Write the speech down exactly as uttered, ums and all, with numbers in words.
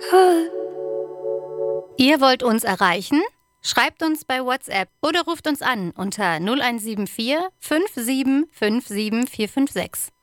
Ihr wollt uns erreichen? Schreibt uns bei WhatsApp oder ruft uns an unter null eins sieben vier fünf sieben fünf sieben vier fünf sechs.